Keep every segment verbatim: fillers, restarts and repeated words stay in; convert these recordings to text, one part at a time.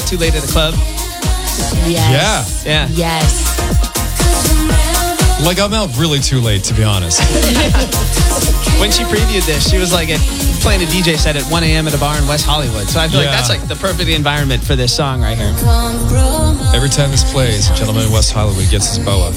too late at the club? Yes. Yeah. Yeah. Yes. Like, I'm out really too late, to be honest. When she previewed this, she was like at, playing a D J set at one a.m. at a bar in West Hollywood. So I feel Yeah. like that's like the perfect environment for this song right here. Every time this plays, a gentleman in West Hollywood gets his boa.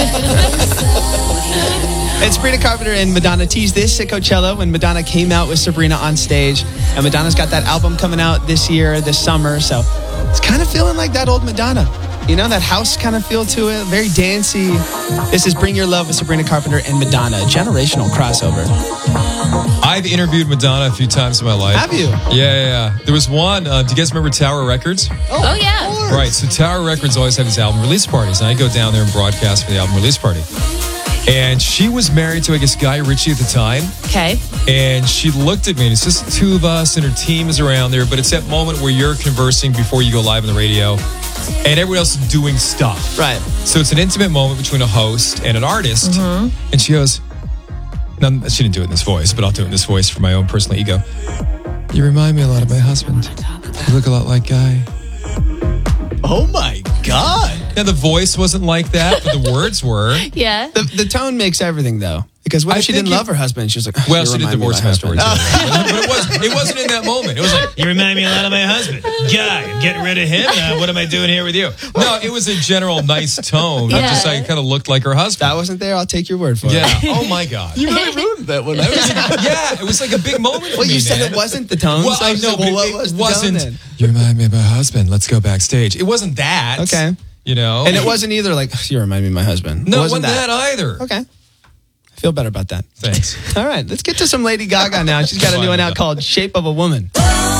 And Sabrina Carpenter and Madonna teased this at Coachella when Madonna came out with Sabrina on stage. And Madonna's got that album coming out this year, this summer. So it's kind of feeling like that old Madonna. You know, that house kind of feel to it. Very dancey. This is Bring Your Love with Sabrina Carpenter and Madonna. Generational crossover. I've interviewed Madonna a few times in my life. Have you? Yeah, yeah, yeah. There was one. Uh, do you guys remember Tower Records? Oh, yeah. Right. So Tower Records always have these album release parties, and I go down there and broadcast for the album release party. And she was married to, I guess, Guy Ritchie at the time. Okay. And she looked at me, and it's just the two of us, and her team is around there. But it's that moment where you're conversing before you go live on the radio, and everyone else is doing stuff. Right. So it's an intimate moment between a host and an artist. Mm-hmm. And she goes, no, she didn't do it in this voice, but I'll do it in this voice for my own personal ego. You remind me a lot of my husband. You look a lot like Guy. Oh, my God. Now, the voice wasn't like that, but the words were. Yeah. The, the tone makes everything, though. Because what if I she think didn't you- love her husband? She was like, Well, you she did remind me of divorce my afterwards. husband. But it, was, it wasn't in that moment. It was like, you remind me a lot of my husband. Guy, I'm getting rid of him. Uh, what am I doing here with you? No, it was a general nice tone. Yeah. Just like kind of looked like her husband. That wasn't there. I'll take your word for Yeah. it. Oh, my God. You really ruined that one. I was Yeah, it was like a big moment for Well, me, you said man. it wasn't the tone. Well, so I was know, like, well, but what it was the wasn't. tone then? You remind me of my husband. Let's go backstage. It wasn't that. Okay. You know? And it wasn't either like, you remind me of my husband. No, it it wasn't wasn't that either. Okay. I feel better about that. Thanks. All right, let's get to some Lady Gaga now. She's got a new one out called Shape of a Woman.